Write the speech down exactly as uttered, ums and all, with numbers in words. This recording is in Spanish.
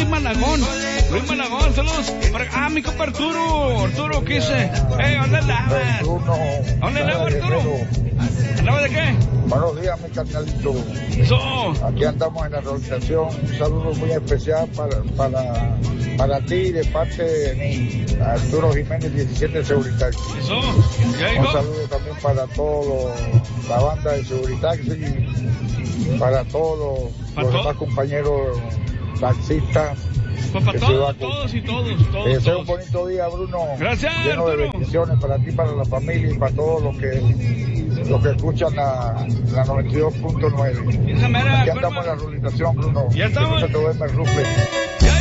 Luis Malagón. Luis Malagón, saludos. Para... Ah, mi compa Arturo. Arturo, ¿qué dice? Eh, ¿dónde andabas? ¿Dónde andabas, Arturo? ¿Andabas de qué? Buenos días, mi carnalito. Eso. Aquí andamos en la realización. Un saludo muy especial para, para, para ti de parte de Arturo Jiménez, diecisiete de Seguridad. Eso. Un saludo también para toda la banda de Seguridad y para todos los todo? demás compañeros taxistas. Pues para todos, todos y todos, todos. Te deseo un bonito día, Bruno. Gracias, lleno Arturo. de bendiciones para ti, para la familia y para todos los que los que escuchan la, la noventa y dos punto nueve. Esa mera, Aquí andamos en la realización, Bruno. Ya estamos. Que no se te duerme el rufle. Ya